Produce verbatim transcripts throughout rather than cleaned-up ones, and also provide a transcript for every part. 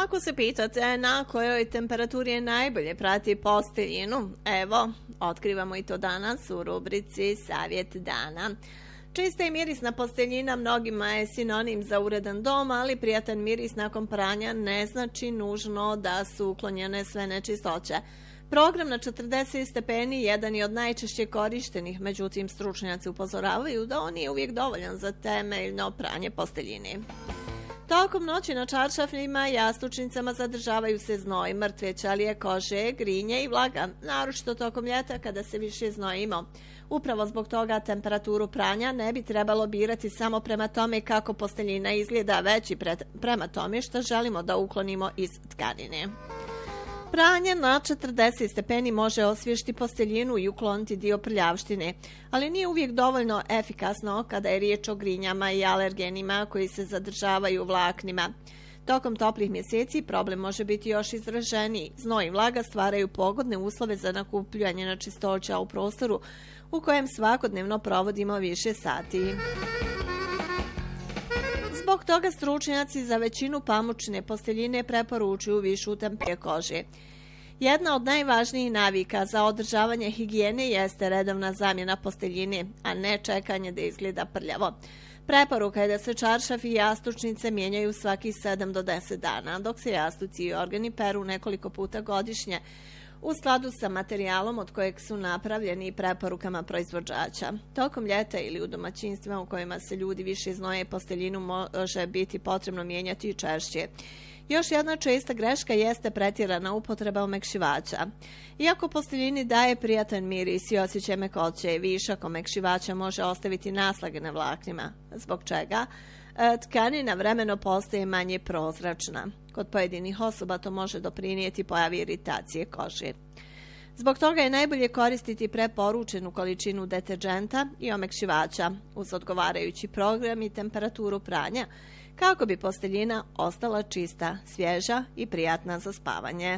Ako se pitate na kojoj temperaturi je najbolje prati posteljinu, evo, otkrivamo i to danas u rubrici Savjet dana. Čista i mirisna posteljina mnogima je sinonim za uredan dom, ali prijatan miris nakon pranja ne znači nužno da su uklonjene sve nečistoće. Program na četrdeset stepeni jedan je od najčešće korištenih, međutim stručnjaci upozoravaju da on nije uvijek dovoljan za temeljno pranje posteljine. Tokom noći na čaršafima i jastučnicama zadržavaju se znoj, mrtve ćelije kože, grinje i vlaga, naročito tokom ljeta kada se više znojimo. Upravo zbog toga temperaturu pranja ne bi trebalo birati samo prema tome kako posteljina izgleda, već i prema tome što želimo da uklonimo iz tkanine. Pranje na četrdeset stepeni može osvježiti posteljinu i ukloniti dio prljavštine, ali nije uvijek dovoljno efikasno kada je riječ o grinjama i alergenima koji se zadržavaju u vlaknima. Tokom toplih mjeseci problem može biti još izraženiji. Znoj i vlaga stvaraju pogodne uslove za nakupljanje nečistoća u prostoru u kojem svakodnevno provodimo više sati. Zbog toga stručnjaci za većinu pamučne posteljine preporučuju višu temperaturu kože. Jedna od najvažnijih navika za održavanje higijene jeste redovna zamjena posteljine, a ne čekanje da izgleda prljavo. Preporuka je da se čaršaf i jastučnice mijenjaju svaki sedam do deset dana, dok se jastuci i organi peru nekoliko puta godišnje, u skladu sa materijalom od kojeg su napravljeni i preporukama proizvođača. Tokom ljeta ili u domaćinstvima u kojima se ljudi više znoje, posteljinu može biti potrebno mijenjati i češće. Još jedna česta greška jeste pretjerana upotreba omekšivača. Iako posteljini daje prijatan miris i osjećaj mekoće, višak omekšivača može ostaviti naslage na vlaknima, zbog čega tkanina vremeno postaje manje prozračna. Kod pojedinih osoba to može doprinijeti pojavi iritacije kože. Zbog toga je najbolje koristiti preporučenu količinu deterđenta i omekšivača uz odgovarajući program i temperaturu pranja, kako bi posteljina ostala čista, svježa i prijatna za spavanje.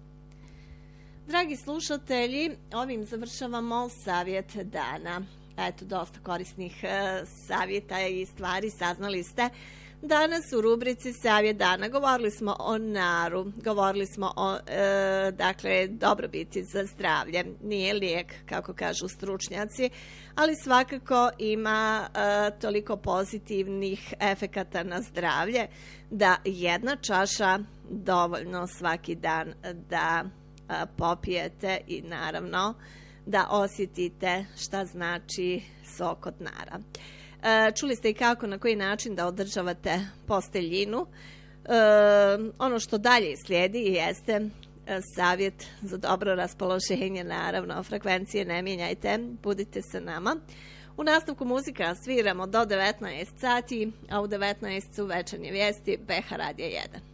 Dragi slušatelji, ovim završavamo savjet dana. Eto, dosta korisnih e, savjeta i stvari saznali ste. Danas u rubrici Savjet dana govorili smo o naru, govorili smo o e, dakle, dobrobiti za zdravlje. Nije lijek, kako kažu stručnjaci, ali svakako ima e, toliko pozitivnih efekata na zdravlje da jedna čaša dovoljno svaki dan da e, popijete i naravno da osjetite šta znači sok od nara. E, čuli ste i kako, na koji način da održavate posteljinu. E, ono što dalje slijedi jeste e, savjet za dobro raspoloženje, naravno. Frekvencije ne mijenjajte, budite sa nama. U nastavku muzika sviramo do devetnaest sati, a u devetnaest su večernje vijesti B H Radija jedan.